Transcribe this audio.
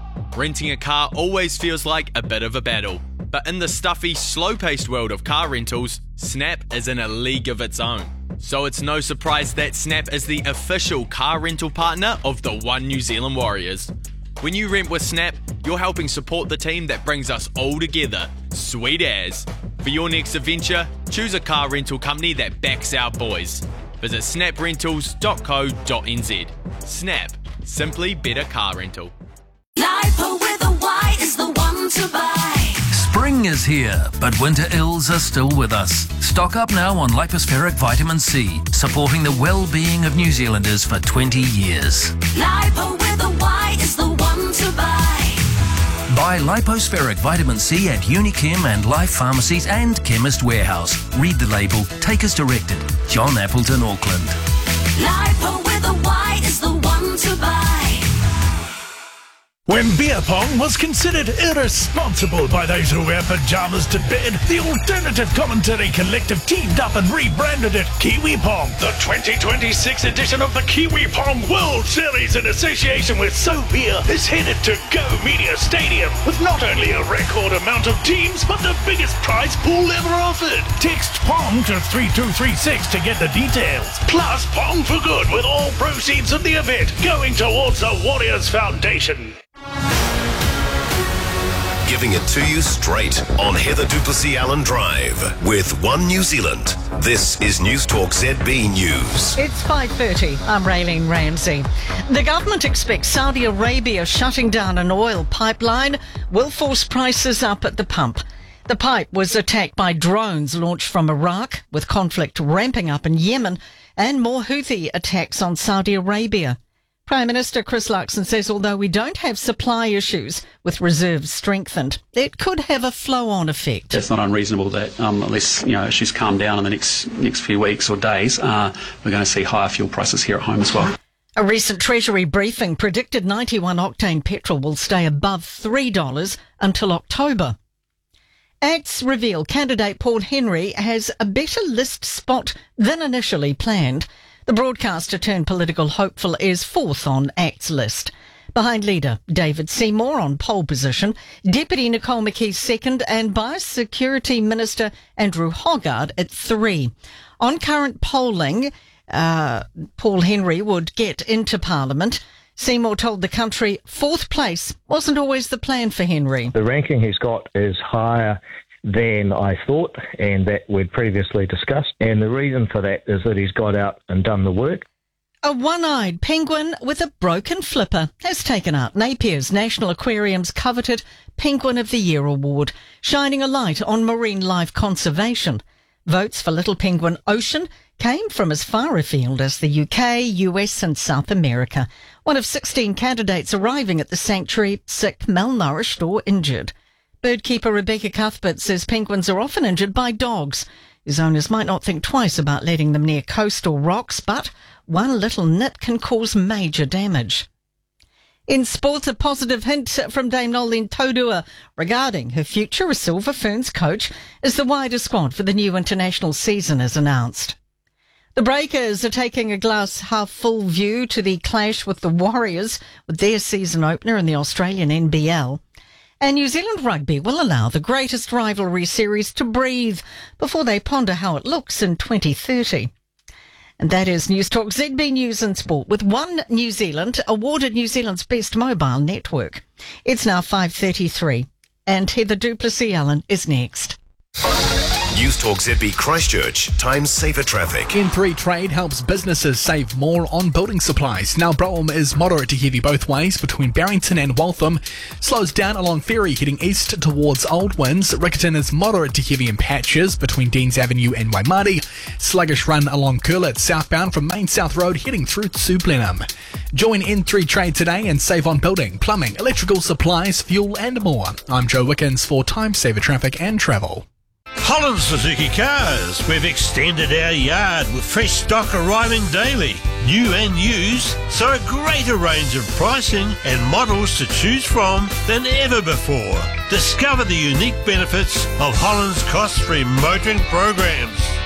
Renting a car always feels like a bit of a battle, but in the stuffy, slow-paced world of car rentals, Snap is in a league of its own. So it's no surprise that Snap is the official car rental partner of the One New Zealand Warriors. When you rent with Snap, you're helping support the team that brings us all together. Sweet as. For your next adventure, choose a car rental company that backs our boys. Visit snaprentals.co.nz. Snap. Simply better car rental. Lipo with a Y is the one to buy. Spring is here, but winter ills are still with us. Stock up now on lipospheric vitamin C, supporting the well-being of New Zealanders for 20 years. Lipo with a Y is the one to buy. Buy lipospheric vitamin C at Unichem and Life Pharmacies and Chemist Warehouse. Read the label. Take as directed. John Appleton, Auckland. Lipo with a Y is the one to buy. When beer pong was considered irresponsible by those who wear pyjamas to bed, the Alternative Commentary Collective teamed up and rebranded it Kiwi Pong. The 2026 edition of the Kiwi Pong World Series in association with So Beer is headed to Go Media Stadium with not only a record amount of teams, but the biggest prize pool ever offered. Text PONG to 3236 to get the details. Plus Pong for Good with all proceeds of the event going towards the Warriors Foundation. Giving it to you straight on Heather du Plessis-Allen Drive with One New Zealand. This is Newstalk ZB News. It's 5:30. I'm Raylene Ramsey. The government expects Saudi Arabia shutting down an oil pipeline will force prices up at the pump. The pipe was attacked by drones launched from Iraq, with conflict ramping up in Yemen and more Houthi attacks on Saudi Arabia. Prime Minister Chris Luxon says although we don't have supply issues with reserves strengthened, it could have a flow-on effect. It's not unreasonable that unless issues calm down in the next few weeks or days, we're going to see higher fuel prices here at home as well. A recent Treasury briefing predicted 91-octane petrol will stay above $3 until October. Acts reveal candidate Paul Henry has a better list spot than initially planned. The broadcaster turned political hopeful is fourth on Act's list. Behind leader David Seymour on pole position, Deputy Nicole McKee second and Biosecurity Minister Andrew Hoggard at 3. On current polling, Paul Henry would get into Parliament. Seymour told the country fourth place wasn't always the plan for Henry. The ranking he's got is higher than I thought and that we'd previously discussed. And the reason for that is that he's got out and done the work. A one-eyed penguin with a broken flipper has taken out Napier's National Aquarium's coveted Penguin of the Year award, shining a light on marine life conservation. Votes for Little Penguin Ocean came from as far afield as the UK, US and South America. One of 16 candidates arriving at the sanctuary sick, malnourished or injured. Birdkeeper Rebecca Cuthbert says penguins are often injured by dogs, whose owners might not think twice about letting them near coastal rocks, but one little nip can cause major damage. In sports, a positive hint from Dame Noeline Taurua regarding her future as Silver Ferns coach as the wider squad for the new international season is announced. The Breakers are taking a glass-half-full view to the clash with the Warriors with their season opener in the Australian NBL. And New Zealand Rugby will allow the greatest rivalry series to breathe before they ponder how it looks in 2030. And that is Newstalk ZB News and Sport with One New Zealand, awarded New Zealand's best mobile network. It's now 5:33 and Heather du Plessis-Allen is next. Newstalk ZB Christchurch, times safer traffic. N3 Trade helps businesses save more on building supplies. Now Brougham is moderate to heavy both ways between Barrington and Waltham. Slows down along Ferry heading east towards Old Winds. Riccarton is moderate to heavy in patches between Deans Avenue and Waimari. Sluggish run along Curlett southbound from Main South Road heading through to Blenheim. Join N3 Trade today and save on building, plumbing, electrical supplies, fuel and more. I'm Joe Wickens for Time Saver Traffic and Travel. Holland Suzuki Cars. We've extended our yard with fresh stock arriving daily. New and used, so a greater range of pricing and models to choose from than ever before. Discover the unique benefits of Holland's cost-free motoring programs.